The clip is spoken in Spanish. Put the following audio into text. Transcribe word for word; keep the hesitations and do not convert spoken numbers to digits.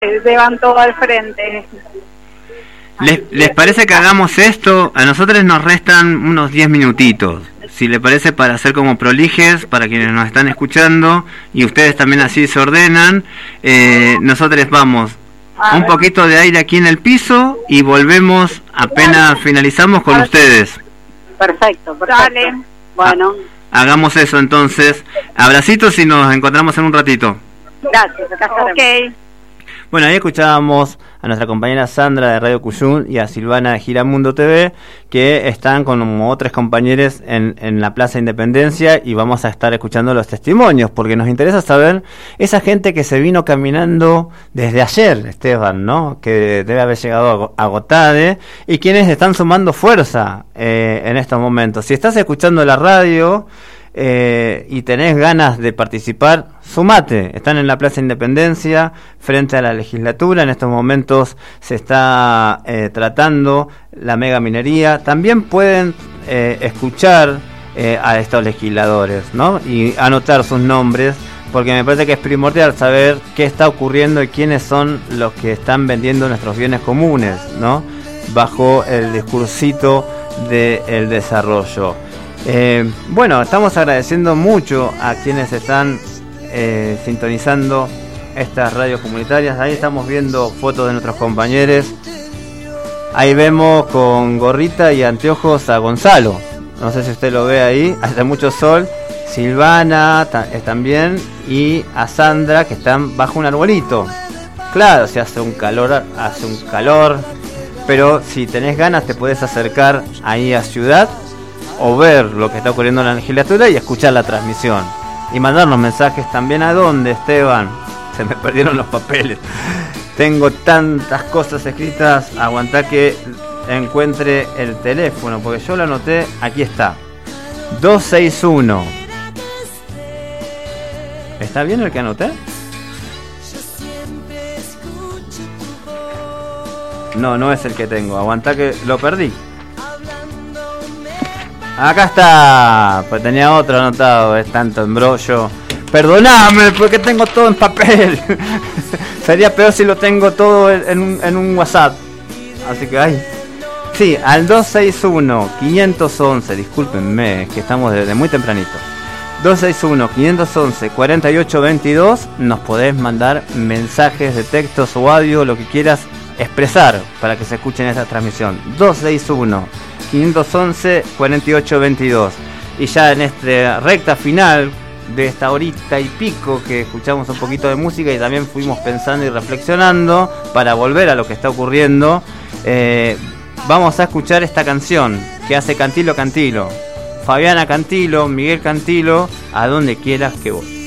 llevan todo al frente. ¿Les, ¿Les parece que hagamos esto? A nosotros nos restan unos diez minutitos. Si le parece, para hacer como prolijes, para quienes nos están escuchando, y ustedes también así se ordenan, eh, nosotros vamos un poquito de aire aquí en el piso y volvemos apenas finalizamos con ustedes. Perfecto, perfecto. Dale. Bueno. Ah, hagamos eso entonces. Abracitos y nos encontramos en un ratito. Gracias, acá estaremos. Ok. Bueno, ahí escuchábamos a nuestra compañera Sandra de Radio Cuyún y a Silvana de Giramundo T V, que están con como otros compañeros en, en la Plaza Independencia, y vamos a estar escuchando los testimonios, porque nos interesa saber esa gente que se vino caminando desde ayer, Esteban, ¿no? Que debe haber llegado agotada, y quienes están sumando fuerza eh, en estos momentos. Si estás escuchando la radio Eh, y tenés ganas de participar, sumate. Están en la Plaza Independencia frente a la legislatura. En estos momentos se está eh, tratando la mega minería. También pueden eh, escuchar eh, a estos legisladores, ¿no? Y anotar sus nombres, porque me parece que es primordial saber qué está ocurriendo y quiénes son los que están vendiendo nuestros bienes comunes, ¿no? Bajo el discursito del desarrollo. Eh, bueno, estamos agradeciendo mucho a quienes están eh, sintonizando estas radios comunitarias. Ahí estamos viendo fotos de nuestros compañeros. Ahí vemos con gorrita y anteojos a Gonzalo. No sé si usted lo ve ahí. Hace mucho sol. Silvana ta- también. Y a Sandra, que están bajo un arbolito. Claro, se hace un calor, hace un calor. Pero si tenés ganas te podés acercar ahí a Ciudad, o ver lo que está ocurriendo en la legislatura y escuchar la transmisión. Y mandarnos mensajes también. ¿A dónde, Esteban? Se me perdieron los papeles. Tengo tantas cosas escritas. Aguantá que encuentre el teléfono, porque yo lo anoté. Aquí está. dos seis uno. ¿Está bien el que anoté? No, no es el que tengo. Aguantá que lo perdí. Acá está, pues tenía otro anotado, es tanto embrollo. Perdóname, porque tengo todo en papel. Sería peor si lo tengo todo en un, en un WhatsApp. Así que, ay. Sí, al dos seis uno, cinco uno uno, discúlpenme, que estamos desde muy tempranito. dos seis uno, cinco uno uno, cuatro ocho dos dos, nos podés mandar mensajes de textos o audio, lo que quieras expresar para que se escuche en esta transmisión. dos seis uno, cinco uno uno, cuatro ocho dos dos. Y ya en esta recta final de esta horita y pico que escuchamos un poquito de música y también fuimos pensando y reflexionando para volver a lo que está ocurriendo, eh, vamos a escuchar esta canción que hace Cantilo Cantilo, Fabiana Cantilo, Miguel Cantilo, A donde quieras que voy.